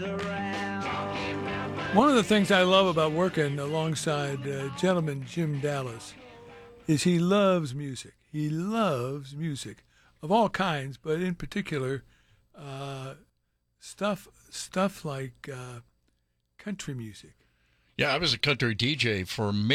One of the things I love about working alongside gentleman Jim Dallas is he loves music. He loves music of all kinds, but in particular, uh, stuff like country music. Yeah, I was a country DJ for